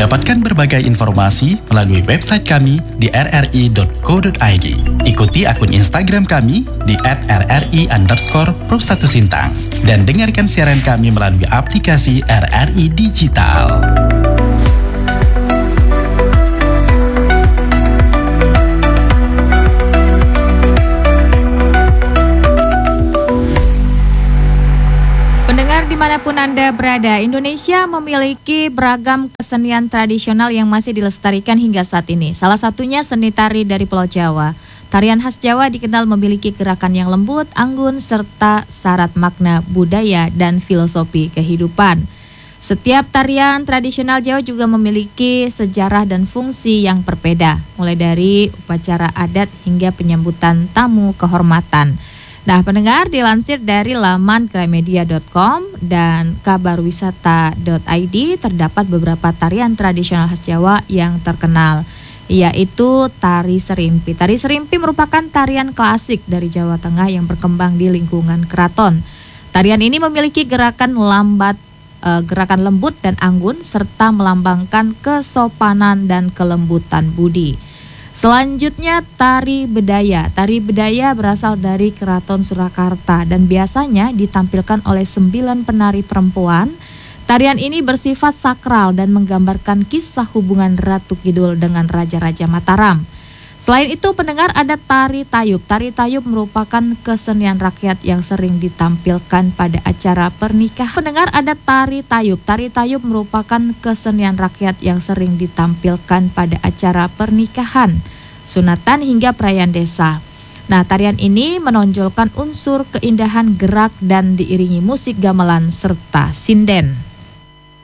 Dapatkan berbagai informasi melalui website kami di rri.co.id. Ikuti akun Instagram kami di @rri_pro1sintang. Dan dengarkan siaran kami melalui aplikasi RRI Digital. Pendengar dimanapun Anda berada, Indonesia memiliki beragam kesenian tradisional yang masih dilestarikan hingga saat ini. Salah satunya seni tari dari Pulau Jawa. Tarian khas Jawa dikenal memiliki gerakan yang lembut, anggun, serta syarat makna budaya dan filosofi kehidupan. Setiap tarian tradisional Jawa juga memiliki sejarah dan fungsi yang berbeda, mulai dari upacara adat hingga penyambutan tamu kehormatan. Nah, pendengar, dilansir dari laman gramedia.com dan kabarwisata.id terdapat beberapa tarian tradisional khas Jawa yang terkenal, yaitu tari serimpi. Tari serimpi merupakan tarian klasik dari Jawa Tengah yang berkembang di lingkungan keraton. Tarian ini memiliki gerakan lembut dan anggun serta melambangkan kesopanan dan kelembutan budi. Selanjutnya tari bedaya. Tari bedaya berasal dari Keraton Surakarta dan biasanya ditampilkan oleh 9 penari perempuan. Tarian ini bersifat sakral dan menggambarkan kisah hubungan Ratu Kidul dengan Raja-Raja Mataram. Selain itu, pendengar, ada tari tayub. Tari tayub merupakan kesenian rakyat yang sering ditampilkan pada acara pernikahan. Pendengar, ada tari tayub. Tari tayub merupakan kesenian rakyat yang sering ditampilkan pada acara pernikahan, sunatan hingga perayaan desa. Nah, tarian ini menonjolkan unsur keindahan gerak dan diiringi musik gamelan serta sinden.